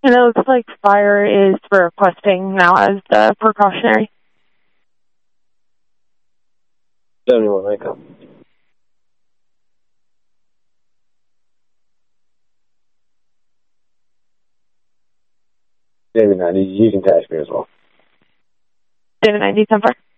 And it looks like fire is requesting now as the precautionary. 71, wake up. David 90, you can tax me as well. David 90, 10-4.